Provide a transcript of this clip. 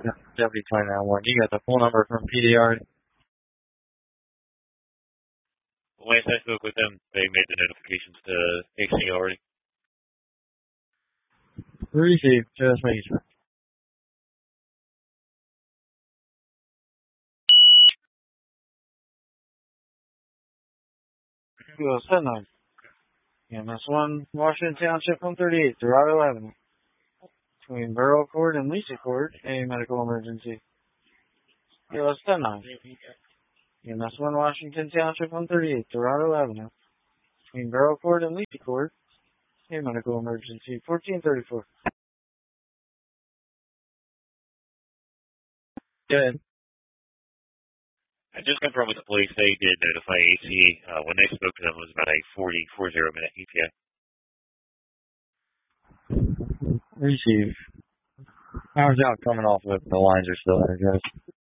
Deputy 29-1. You got the full number from PDR. Last I spoke with them, they made the notifications to HC already. Received. Just making sure. Kilo 79. EMS 1, Washington Township 138, Dorado Avenue. Between Borough Court and Lisa Court, a medical emergency. Kilo 79. EMS 1, Washington Township 138, Dorado Avenue. Between Borough Court and Lisa Court, a medical emergency. 1434. Good. I just confirmed with the police. They did notify AC. When they spoke to them, it was about a 40-minute ETA. Receive. Power's out coming off, but the lines are still energized.